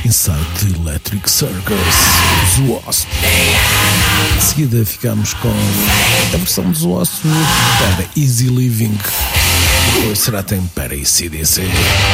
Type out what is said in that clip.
Inside the Electric Circus, os Wasp. De seguida ficamos com a versão dos Wasp para Easy Living. Depois será tempo para AC/DC.